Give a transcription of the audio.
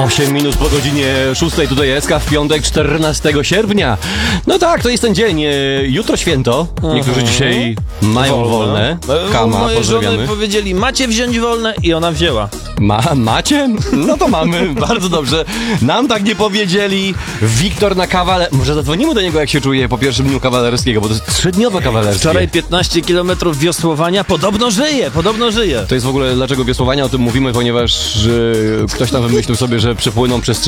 8 minut po godzinie 6, tutaj SK w piątek 14 sierpnia. No tak, to jest ten dzień. Jutro święto. Niektórzy dzisiaj mają wolne. Kama, Moje żony pozdrawiamy. powiedzieli, macie wziąć wolne i ona wzięła. Macie? No to mamy, bardzo dobrze. Nam tak nie powiedzieli. Wiktor na kawaler... Może zadzwonimy do niego, jak się czuje po pierwszym dniu kawalerskiego, bo to jest 3-dniowe kawalerskie. Wczoraj 15 km wiosłowania, podobno żyje. To jest w ogóle, dlaczego wiosłowania o tym mówimy, ponieważ ktoś tam wymyślił sobie, że przepłyną przez